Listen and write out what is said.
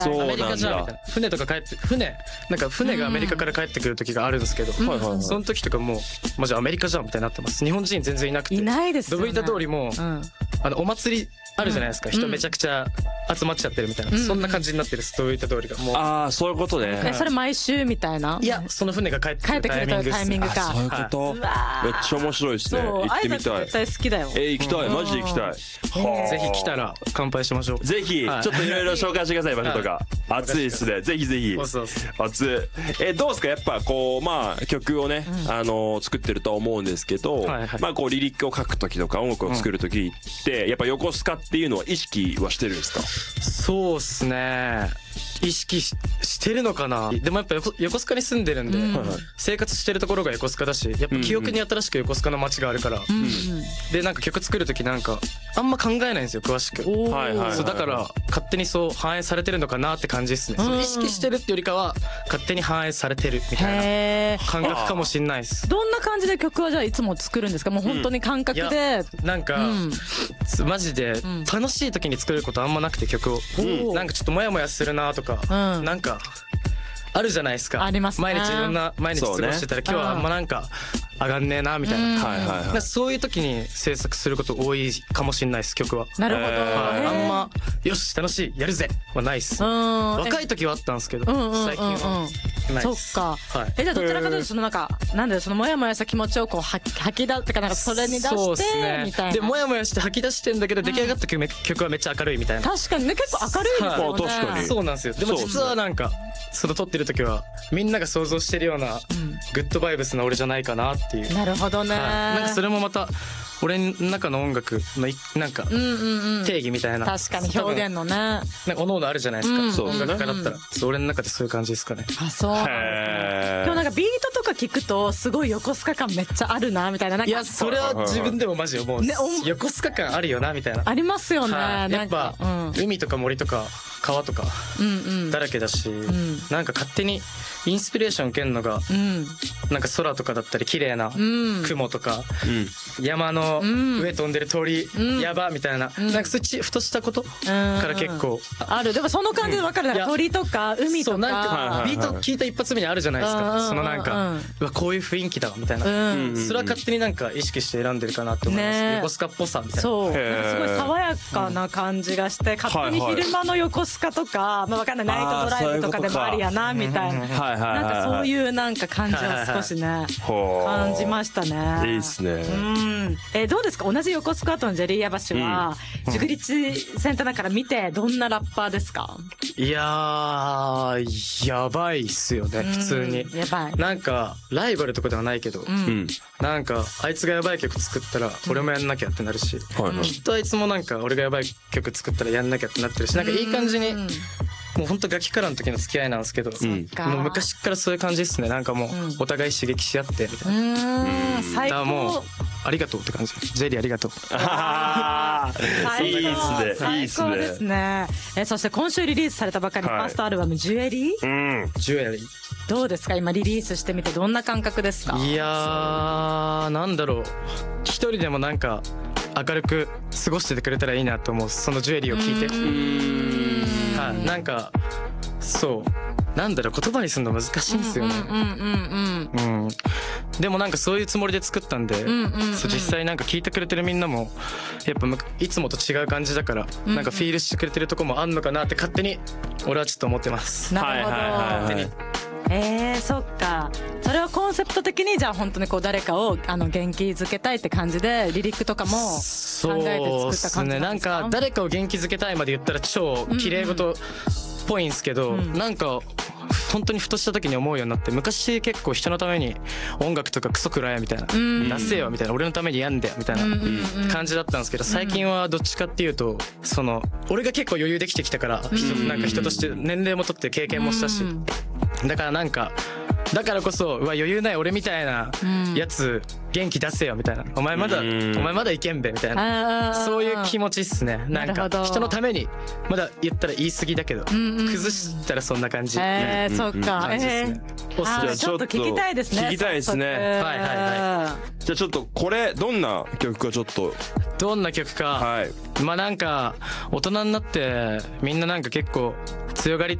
そうアメリカじゃんみたいな。船とかなんか船がアメリカから帰ってくる時があるんですけど、その時とかもうマジアメリカじゃんみたいになってます。日本人全然いなくて、 いないですよね。 ドブ板通りも、お祭りあるじゃないですか、人めちゃくちゃ集まっちゃってるみたいな、そんな感じになってるドブ板通りがもう。 ああ、そういうことね。 それ毎週みたいな。 いや、その船が帰ってくるタイミングです。 タイミングか。 そういうこと。めっちゃ面白いですね。行ってみたい。 絶対好きだよ。 行きたい、マジで行きたい。 ぜひ来たら乾杯しましょう。 ぜひちょっといろいろ紹介してください、場所とか。熱いですね。ぜひぜひ。熱い。どうですか、やっぱこうまあ曲をね作ってるとは思うんですけど、まあこうリリックを書く時とか音楽を作る時ってやっぱ横須賀っていうのは意識はしてるんですか？ そうっすね。意識してるのかな。でもやっぱ横須賀に住んでるんで、生活してるところが横須賀だし、やっぱ記憶に新しく横須賀の街があるから、でなんか曲作る時なんかあんま考えないんですよ、詳しく。そうだから勝手にそう反映されてるのかなって感じですね。その意識してるってよりかは勝手に反映されてるみたいな感覚かもしんないです。 どんな感じで曲はじゃあいつも作るんですか？もう本当に感覚で。 なんかマジで楽しい時に作ることあんまなくて、曲をなんかちょっとモヤモヤするなとか、なんかあるじゃないですか。 ありますね。 毎日いろんな毎日過ごしてたら今日はあんまなんか上がんねえなみたいな、そういう時に制作すること多いかもしれないです、曲は。 なるほど。 あんまよし楽しいやるぜはないっす。若い時はあったんですけど最近はないっす。 そっか。じゃあどちらかというとそのなんかなんだよ、そのモヤモヤした気持ちをこう吐き出ってかなんかそれに出してみたいな。 でモヤモヤして吐き出してんだけど出来上がった曲はめっちゃ明るいみたいな。 確かにね、結構明るいですよね。 確かにそうなんですよ。でも実はなんかその撮ってる時はみんなが想像してるようなグッドバイブスな俺じゃないかなっていう。 なるほどね。 なんかそれもまた俺の中の音楽のなんか定義みたいな。 確かに表現のね。 なんか各々あるじゃないですか。音楽家だったら俺の中でそういう感じですかね。 あ、そう。でもなんかビートとか聞くとすごい横須賀感めっちゃあるなみたいな。 いやそれは自分でもマジ思う。横須賀感あるよなみたいな。 ありますよね。 やっぱ海とか森とか川とかだらけだし、なんか勝手にインスピレーション受けるのがなんか空とかだったり綺麗な雲とか山の上飛んでる鳥やばみたいな、なんかそういうふとしたことから結構ある。でもその感じで分かる。鳥とか海とかなんかビート聞いた一発目にあるじゃないですか。そのなんかうわこういう雰囲気だわみたいな、それは勝手になんか意識して選んでるかなって思います。横須賀っぽさみたいな。 そう、なんかすごい爽やかな感じがして勝手に昼間の横須賀とかまあ分かんないナイトドライブとかでもありやなみたいな、なんかそういうなんか感じを少しね感じましたね。 いいですね。 どうですか、同じ横須賀とのジェリーヤバシはジュグリッチセンターから見てどんなラッパーですか？ いやーやばいっすよね、普通に。 やばい。 なんかライバルとかではないけど、なんかあいつがやばい曲作ったら俺もやんなきゃってなるし、きっとあいつもなんか俺がやばい曲作ったらやんなきゃってなってるし、なんかいい感じにもうほんとガキからの時の付き合いなんですけど、もう昔からそういう感じですね。なんかもうお互い刺激し合ってみたいな。 最高。 だからもうありがとうって感じ。ジェリーありがとう。 いいですね。いい最高ですね。そして今週リリースされたばかりのファーストアルバムジュエリー。 ジュエリーどうですか、今リリースしてみてどんな感覚ですか？ いやーなんだろう、一人でもなんか明るく過ごしててくれたらいいなと思う。そのジュエリーを聞いて、なんかそうなんだろう、言葉にするの難しいんですよね。でもなんかそういうつもりで作ったんで、実際なんか聞いてくれてるみんなもやっぱいつもと違う感じだから、なんかフィールしてくれてるとこもあんのかなって勝手に俺はちょっと思ってます。 なるほど。勝手に。そっか。それはコンセプト的にじゃあ本当にこう誰かを元気づけたいって感じでリリックとかも考えて作った感じなんですか？そうですね。 なんか誰かを元気づけたいまで言ったら超綺麗事っぽいんですけど、なんか本当にふとした時に思うようになって、昔結構人のために音楽とかクソくらえみたいな、出せよみたいな、俺のためにやんだよみたいな感じだったんですけど、最近はどっちかっていうとその俺が結構余裕できてきたから、なんか人として年齢も取って経験もしたし、だからなんかだからこそ余裕ない俺みたいなやつ元気出せよみたいな、お前まだいけんべみたいな、そういう気持ちっすね。なんか人のために、まだ言ったら言い過ぎだけど、崩したらそんな感じ。 そっか。ちょっと聞きたいですね。 聞きたいですね。はいはいはい。じゃあちょっとこれどんな曲かちょっと。 どんな曲か。まあなんか大人になってみんななんか結構強がり